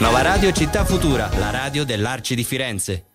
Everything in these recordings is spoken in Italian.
Nova Radio Città Futura, la radio dell'Arci di Firenze.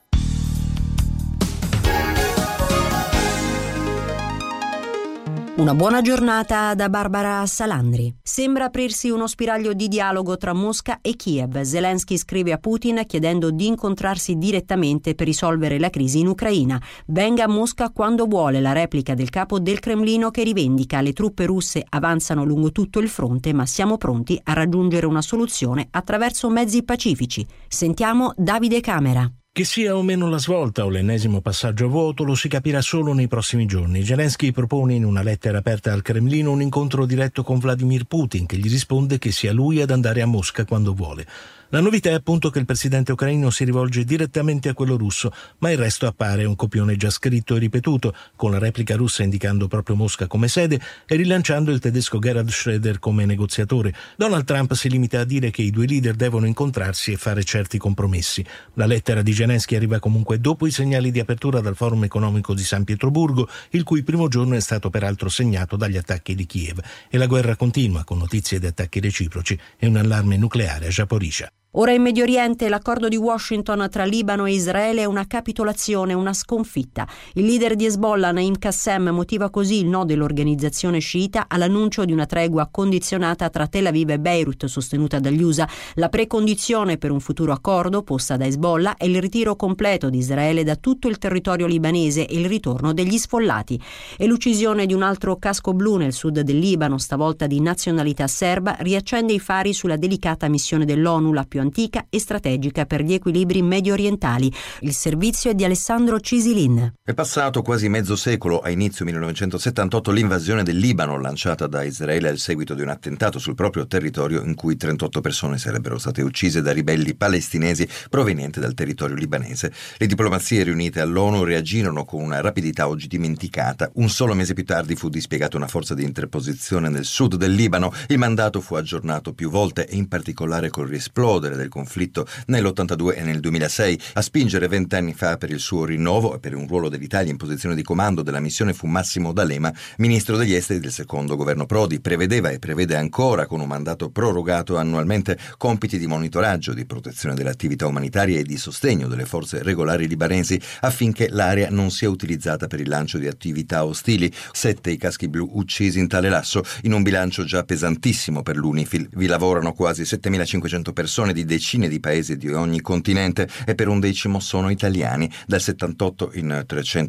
Una buona giornata da Barbara Salandri. Sembra aprirsi uno spiraglio di dialogo tra Mosca e Kiev. Zelensky scrive a Putin chiedendo di incontrarsi direttamente per risolvere la crisi in Ucraina. Venga a Mosca quando vuole, la replica del capo del Cremlino che rivendica: le truppe russe avanzano lungo tutto il fronte, ma siamo pronti a raggiungere una soluzione attraverso mezzi pacifici. Sentiamo Davide Camera. Che sia o meno la svolta o l'ennesimo passaggio a vuoto lo si capirà solo nei prossimi giorni. Zelensky propone in una lettera aperta al Cremlino un incontro diretto con Vladimir Putin, che gli risponde che sia lui ad andare a Mosca quando vuole. La novità è appunto che il presidente ucraino si rivolge direttamente a quello russo, ma il resto appare un copione già scritto e ripetuto, con la replica russa indicando proprio Mosca come sede e rilanciando il tedesco Gerhard Schröder come negoziatore. Donald Trump si limita a dire che i due leader devono incontrarsi e fare certi compromessi. La lettera di Zelensky arriva comunque dopo i segnali di apertura dal Forum economico di San Pietroburgo, il cui primo giorno è stato peraltro segnato dagli attacchi di Kiev. E la guerra continua, con notizie di attacchi reciproci e un allarme nucleare a Zaporizhzhia. Ora in Medio Oriente l'accordo di Washington tra Libano e Israele è una capitolazione, una sconfitta. Il leader di Hezbollah, Naim Qassem, motiva così il no dell'organizzazione sciita all'annuncio di una tregua condizionata tra Tel Aviv e Beirut, sostenuta dagli USA. La precondizione per un futuro accordo, posta da Hezbollah, è il ritiro completo di Israele da tutto il territorio libanese e il ritorno degli sfollati. E l'uccisione di un altro casco blu nel sud del Libano, stavolta di nazionalità serba, riaccende i fari sulla delicata missione dell'ONU, la più antica e strategica per gli equilibri medio orientali. Il servizio è di Alessandro Cisilin. È passato quasi mezzo secolo, a inizio 1978, l'invasione del Libano lanciata da Israele al seguito di un attentato sul proprio territorio in cui 38 persone sarebbero state uccise da ribelli palestinesi provenienti dal territorio libanese. Le diplomazie riunite all'ONU reagirono con una rapidità oggi dimenticata. Un solo mese più tardi fu dispiegata una forza di interposizione nel sud del Libano. Il mandato fu aggiornato più volte e in particolare col riesplodere del conflitto nell'82 e nel 2006. A spingere 20 anni fa per il suo rinnovo e per un ruolo dell'Italia in posizione di comando della missione fu Massimo D'Alema, ministro degli esteri del secondo governo Prodi. Prevedeva e prevede ancora, con un mandato prorogato annualmente, compiti di monitoraggio, di protezione delle attività umanitarie e di sostegno delle forze regolari libanesi affinché l'area non sia utilizzata per il lancio di attività ostili. 7 i caschi blu uccisi in tale lasso, in un bilancio già pesantissimo per l'UNIFIL. Vi lavorano quasi 7.500 persone di decine di paesi di ogni continente e per un decimo sono italiani. Dal 78 in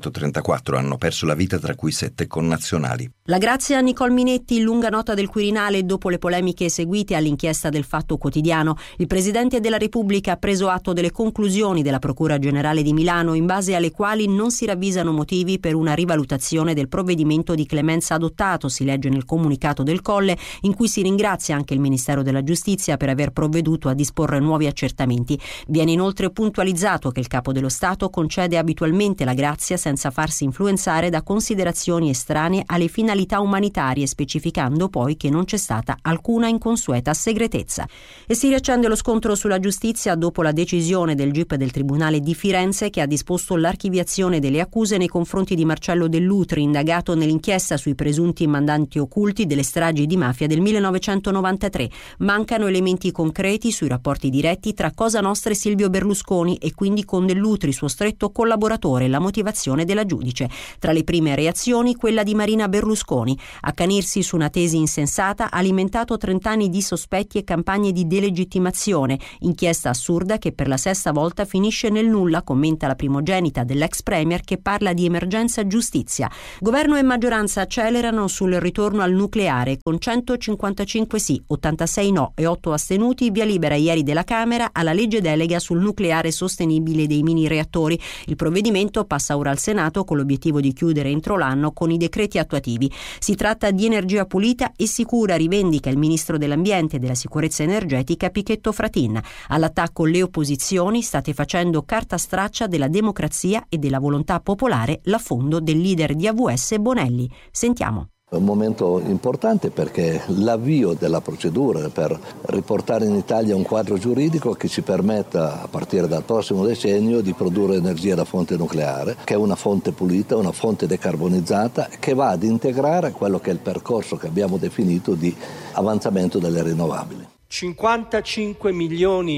334 hanno perso la vita, tra cui 7 connazionali. La grazia a Nicole Minetti, lunga nota del Quirinale dopo le polemiche seguite all'inchiesta del Fatto Quotidiano. Il Presidente della Repubblica ha preso atto delle conclusioni della Procura Generale di Milano, in base alle quali non si ravvisano motivi per una rivalutazione del provvedimento di clemenza adottato, si legge nel comunicato del Colle, in cui si ringrazia anche il Ministero della Giustizia per aver provveduto a disporre nuovi accertamenti. Viene inoltre puntualizzato che il Capo dello Stato concede abitualmente la grazia senza farsi influenzare da considerazioni estranee alle finalità umanitarie, specificando poi che non c'è stata alcuna inconsueta segretezza. E si riaccende lo scontro sulla giustizia dopo la decisione del GIP del Tribunale di Firenze che ha disposto l'archiviazione delle accuse nei confronti di Marcello Dell'Utri, indagato nell'inchiesta sui presunti mandanti occulti delle stragi di mafia del 1993. Mancano elementi concreti sui rapporti diretti tra Cosa Nostra e Silvio Berlusconi e quindi con Dell'Utri, suo stretto collaboratore, la motivazione della giudice. Tra le prime reazioni quella di Marina Berlusconi. Accanirsi su una tesi insensata ha alimentato 30 anni di sospetti e campagne di delegittimazione. Inchiesta assurda che per la 6ª volta finisce nel nulla, commenta la primogenita dell'ex premier che parla di emergenza giustizia. Governo e maggioranza accelerano sul ritorno al nucleare con 155 sì, 86 no e 8 astenuti, via libera ieri della Camera alla legge delega sul nucleare sostenibile dei mini reattori. Il provvedimento passa ora al Senato con l'obiettivo di chiudere entro l'anno con i decreti attuativi. Si tratta di energia pulita e sicura, rivendica il ministro dell'Ambiente e della Sicurezza Energetica Pichetto Fratin. All'attacco le opposizioni: state facendo carta straccia della democrazia e della volontà popolare, l'affondo del leader di AVS Bonelli. Sentiamo. È un momento importante perché l'avvio della procedura per riportare in Italia un quadro giuridico che ci permetta, a partire dal prossimo decennio, di produrre energia da fonte nucleare, che è una fonte pulita, una fonte decarbonizzata, che va ad integrare quello che è il percorso che abbiamo definito di avanzamento delle rinnovabili. 55 milioni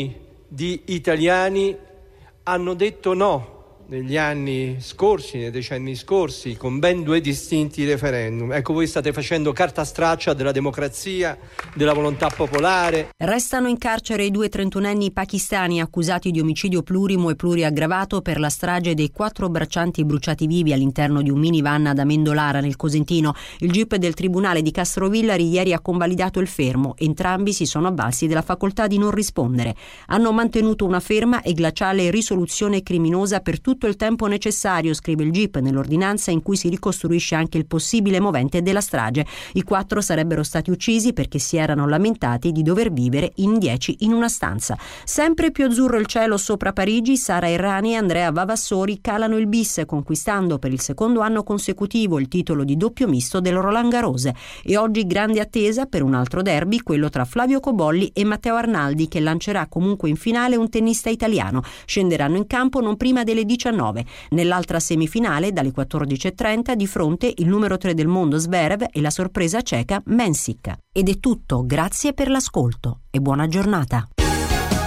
di italiani hanno detto no negli anni scorsi, nei decenni scorsi, con ben 2 distinti referendum. Ecco, voi state facendo carta straccia della democrazia, della volontà popolare. Restano in carcere i 2 trentunenni pakistani accusati di omicidio plurimo e pluriaggravato per la strage dei 4 braccianti bruciati vivi all'interno di un minivan ad Amendolara, nel Cosentino. Il GIP del Tribunale di Castrovillari ieri ha convalidato il fermo. Entrambi si sono avvalsi della facoltà di non rispondere. Hanno mantenuto una ferma e glaciale risoluzione criminosa per tutto il tempo necessario, scrive il GIP nell'ordinanza in cui si ricostruisce anche il possibile movente della strage. I 4 sarebbero stati uccisi perché si erano lamentati di dover vivere in 10 in una stanza. Sempre più azzurro il cielo sopra Parigi, Sara Errani e Andrea Vavassori calano il bis, conquistando per il secondo anno consecutivo il titolo di doppio misto del Roland Garros. E oggi grande attesa per un altro derby, quello tra Flavio Cobolli e Matteo Arnaldi, che lancerà comunque in finale un tennista italiano. Scenderanno in campo non prima delle 19. Nell'altra semifinale, dalle 14.30, di fronte il numero 3 del mondo Zverev e la sorpresa ceca Mensik. Ed è tutto, grazie per l'ascolto e buona giornata.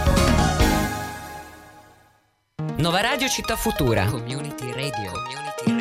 Nova Radio Città Futura. Community Radio.